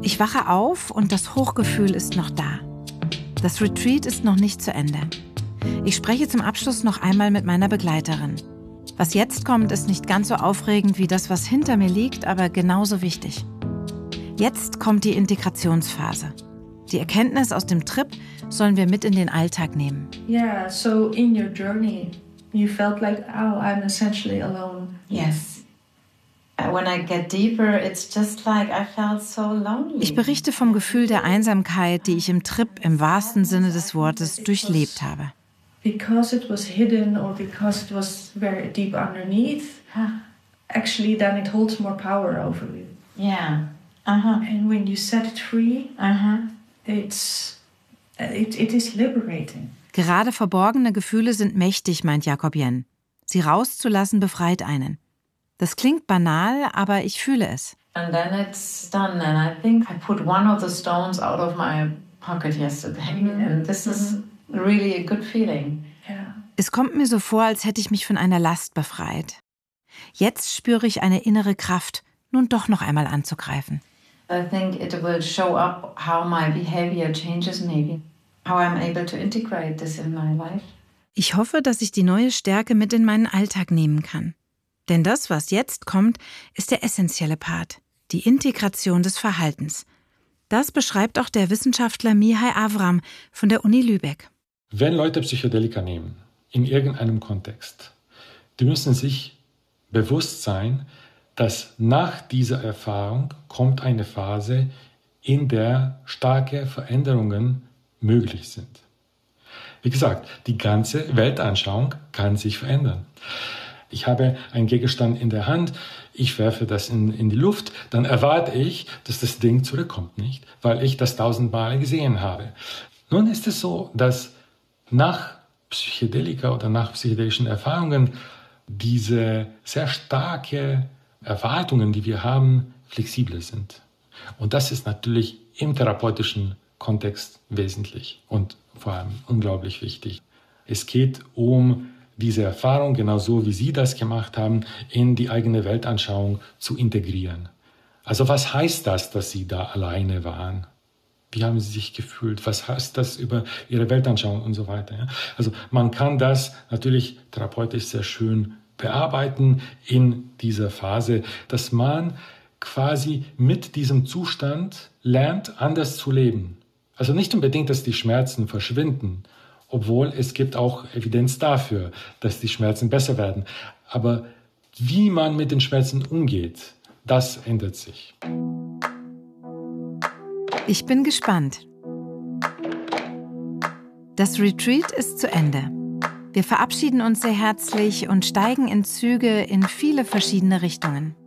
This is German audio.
Ich wache auf und das Hochgefühl ist noch da. Das Retreat ist noch nicht zu Ende. Ich spreche zum Abschluss noch einmal mit meiner Begleiterin. Was jetzt kommt, ist nicht ganz so aufregend wie das, was hinter mir liegt, aber genauso wichtig. Jetzt kommt die Integrationsphase. Die Erkenntnis aus dem Trip sollen wir mit in den Alltag nehmen. Yeah, so in your journey, you felt like, oh, I'm essentially alone. Yes. When I get deeper, it's just like I felt so lonely. Ich berichte vom Gefühl der Einsamkeit, die ich im Trip im wahrsten Sinne des Wortes durchlebt habe. Because it was hidden or because it was very deep underneath, actually then it holds more power over you. Yeah. And when you set it free, it is liberating. Gerade verborgene Gefühle sind mächtig, meint Jakob Jen. Sie rauszulassen befreit einen. Das klingt banal, aber ich fühle es. And then it's done and I think I put one of the stones out of my pocket yesterday and this is really a good feeling. Yeah. Es kommt mir so vor, als hätte ich mich von einer Last befreit. Jetzt spüre ich eine innere Kraft, nun doch noch einmal anzugreifen. I think it will show up how my behavior changes maybe, how I'm able to integrate this in my life. Ich hoffe, dass ich die neue Stärke mit in meinen Alltag nehmen kann. Denn das, was jetzt kommt, ist der essentielle Part, die Integration des Verhaltens. Das beschreibt auch der Wissenschaftler Mihai Avram von der Uni Lübeck. Wenn Leute Psychedelika nehmen, in irgendeinem Kontext, die müssen sich bewusst sein, dass nach dieser Erfahrung kommt eine Phase, in der starke Veränderungen möglich sind. Wie gesagt, die ganze Weltanschauung kann sich verändern. Ich habe einen Gegenstand in der Hand, ich werfe das in die Luft, dann erwarte ich, dass das Ding zurückkommt, nicht? Weil ich das 1000-mal gesehen habe. Nun ist es so, dass nach Psychedelika oder nach psychedelischen Erfahrungen diese sehr starke Erwartungen, die wir haben, flexibler sind. Und das ist natürlich im therapeutischen Kontext wesentlich und vor allem unglaublich wichtig. Es geht um diese Erfahrung, genauso wie Sie das gemacht haben, in die eigene Weltanschauung zu integrieren. Also was heißt das, dass Sie da alleine waren? Wie haben Sie sich gefühlt? Was heißt das über Ihre Weltanschauung und so weiter? Also man kann das natürlich therapeutisch sehr schön bearbeiten in dieser Phase, dass man quasi mit diesem Zustand lernt, anders zu leben. Also nicht unbedingt, dass die Schmerzen verschwinden, obwohl es gibt auch Evidenz dafür, dass die Schmerzen besser werden. Aber wie man mit den Schmerzen umgeht, das ändert sich. Ich bin gespannt. Das Retreat ist zu Ende. Wir verabschieden uns sehr herzlich und steigen in Züge in viele verschiedene Richtungen.